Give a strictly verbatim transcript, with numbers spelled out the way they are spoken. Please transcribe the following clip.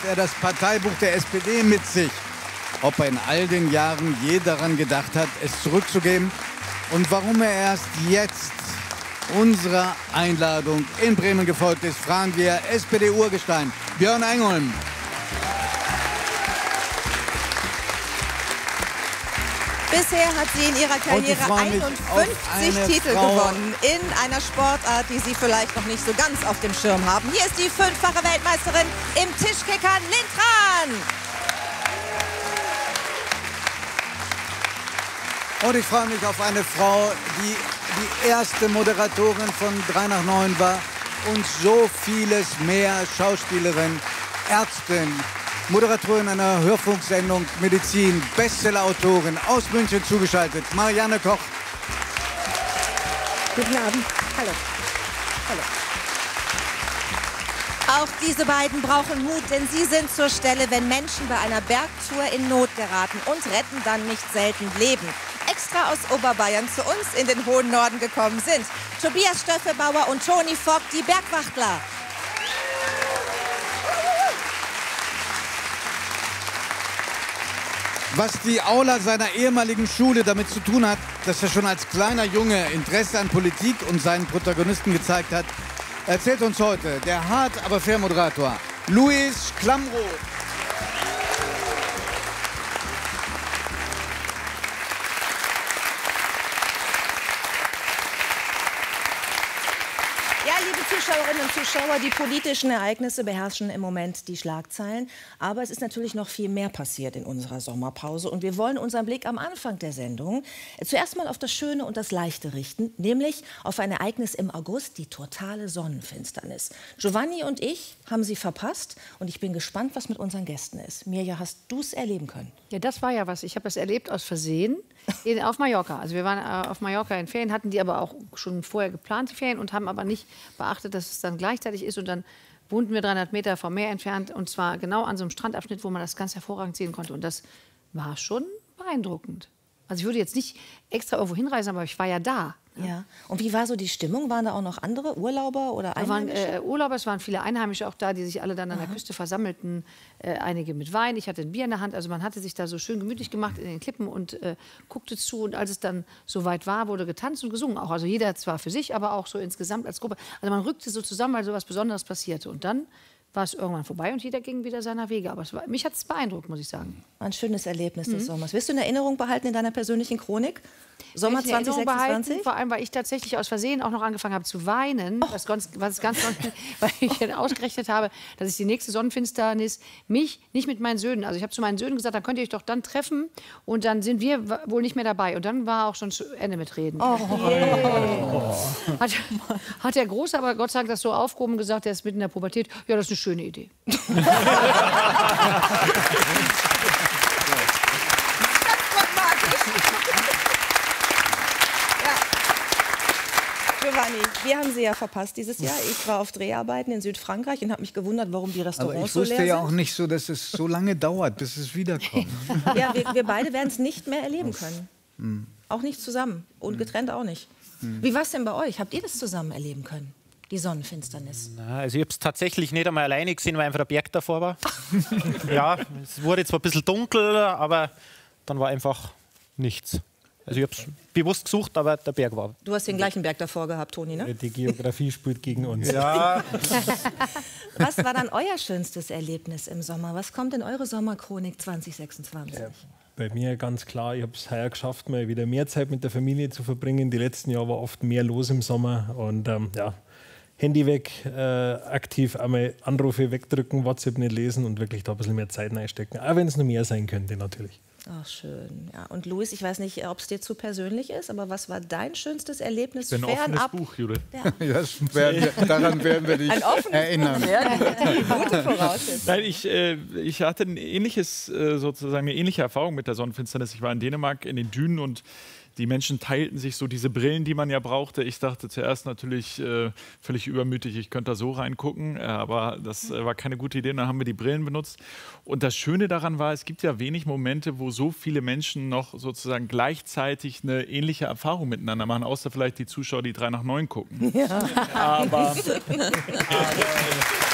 er das Parteibuch der S P D mit sich. Ob er in all den Jahren je daran gedacht hat, es zurückzugeben und warum er erst jetzt unserer Einladung in Bremen gefolgt ist, fragen wir S P D-Urgestein Björn Engholm. Bisher hat sie in ihrer Karriere einundfünfzig Titel gewonnen in einer Sportart, die Sie vielleicht noch nicht so ganz auf dem Schirm haben. Hier ist die fünffache Weltmeisterin im Tischkickern, Lynn Tran. Und ich freue mich auf eine Frau, die die erste Moderatorin von drei nach neun war und so vieles mehr. Schauspielerin, Ärztin, Moderatorin einer Hörfunksendung Medizin, Bestsellerautorin, aus München zugeschaltet, Marianne Koch. Guten Abend. Hallo. Hallo. Auch diese beiden brauchen Mut, denn sie sind zur Stelle, wenn Menschen bei einer Bergtour in Not geraten und retten dann nicht selten Leben. Extra aus Oberbayern zu uns in den hohen Norden gekommen sind Tobias Stöffelbauer und Toni Vogt, die Bergwachtler. Was die Aula seiner ehemaligen Schule damit zu tun hat, dass er schon als kleiner Junge Interesse an Politik und seinen Protagonisten gezeigt hat, erzählt uns heute der hart, aber fair Moderator Luis Klamroth. Ja, liebe Zuschauerinnen und Zuschauer, die politischen Ereignisse beherrschen im Moment die Schlagzeilen. Aber es ist natürlich noch viel mehr passiert in unserer Sommerpause. Und wir wollen unseren Blick am Anfang der Sendung zuerst mal auf das Schöne und das Leichte richten, nämlich auf ein Ereignis im August, die totale Sonnenfinsternis. Giovanni und ich haben sie verpasst und ich bin gespannt, was mit unseren Gästen ist. Mirja, hast du es erleben können? Ja, das war ja was. Ich habe es erlebt aus Versehen in, auf Mallorca. Also wir waren äh, auf Mallorca in Ferien, hatten die aber auch schon vorher geplante Ferien und haben aber nicht beachtet, dass es dann gleichzeitig ist. Und dann wohnten wir dreihundert Meter vom Meer entfernt und zwar genau an so einem Strandabschnitt, wo man das ganz hervorragend sehen konnte. Und das war schon beeindruckend. Also ich würde jetzt nicht extra irgendwo hinreisen, aber ich war ja da. Ja. Und wie war so die Stimmung? Waren da auch noch andere Urlauber oder Einheimische? Da waren äh, Urlauber, es waren viele Einheimische auch da, die sich alle dann an der Aha. Küste versammelten. Äh, einige mit Wein, ich hatte ein Bier in der Hand. Also man hatte sich da so schön gemütlich gemacht in den Klippen und äh, guckte zu. Und als es dann soweit war, wurde getanzt und gesungen auch. Also jeder zwar für sich, aber auch so insgesamt als Gruppe. Also man rückte so zusammen, weil so was Besonderes passierte. Und dann war es irgendwann vorbei und jeder ging wieder seiner Wege. Aber es war, mich hat es beeindruckt, muss ich sagen. Ein schönes Erlebnis Mhm. des Sommers. Wirst du in Erinnerung behalten in deiner persönlichen Chronik? Sommer Ich in Erinnerung zwanzig sechsundzwanzig? behalten, vor allem, weil ich tatsächlich aus Versehen auch noch angefangen habe zu weinen, was, ganz, was ganz, weil ich dann ausgerechnet habe, dass ich die nächste Sonnenfinsternis mich nicht mit meinen Söhnen, also ich habe zu meinen Söhnen gesagt, dann könnt ihr euch doch dann treffen und dann sind wir wohl nicht mehr dabei. Und dann war auch schon zu Ende mit Reden. Oh. Yeah. Hat, hat der Große aber Gott sei Dank das so aufgehoben gesagt, der ist mitten in der Pubertät, ja, das ist eine schöne Idee. Giovanni, wir haben Sie ja verpasst dieses Jahr. Ich war auf Dreharbeiten in Südfrankreich und habe mich gewundert, warum die Restaurants Aber ich so leer wusste sind. ja auch nicht so, dass es so lange dauert, bis es wiederkommt. Ja, wir, wir beide werden es nicht mehr erleben können. Hm. Auch nicht zusammen und getrennt auch nicht. Hm. Wie war es denn bei euch? Habt ihr das zusammen erleben können? Die Sonnenfinsternis? Na, also ich habe es tatsächlich nicht einmal alleine gesehen, weil einfach der Berg davor war. Ja, es wurde zwar ein bisschen dunkel, aber dann war einfach nichts. Also ich habe es bewusst gesucht, aber der Berg war. Du hast den gleichen Berg davor gehabt, Toni, ne? Die Geografie spielt gegen uns. Ja. Was war dann euer schönstes Erlebnis im Sommer? Was kommt in eure Sommerchronik zwanzig sechsundzwanzig? Ja, bei mir ganz klar, ich habe es heuer geschafft, mal wieder mehr Zeit mit der Familie zu verbringen. Die letzten Jahre war oft mehr los im Sommer. Und ähm, ja, Handy weg, äh, aktiv einmal Anrufe wegdrücken, WhatsApp nicht lesen und wirklich da ein bisschen mehr Zeit reinstecken. Auch wenn es noch mehr sein könnte, natürlich. Ach, schön. Ja. Und Luis, ich weiß nicht, ob es dir zu persönlich ist, aber was war dein schönstes Erlebnis? Ein offenes fernab? Buch, Judith. Ja. Das werden wir, daran werden wir dich Ein offenes erinnern. Buch. Ja, gute Voraussetzung. Nein, ich, äh, ich hatte ein ähnliches, äh, sozusagen eine ähnliche Erfahrung mit der Sonnenfinsternis. Ich war in Dänemark in den Dünen und die Menschen teilten sich so diese Brillen, die man ja brauchte. Ich dachte zuerst natürlich äh, völlig übermütig, ich könnte da so reingucken, äh, aber das äh, war keine gute Idee. Und dann haben wir die Brillen benutzt. Und das Schöne daran war, es gibt ja wenig Momente, wo so viele Menschen noch sozusagen gleichzeitig eine ähnliche Erfahrung miteinander machen, außer vielleicht die Zuschauer, die drei nach neun gucken. Ja. Aber, aber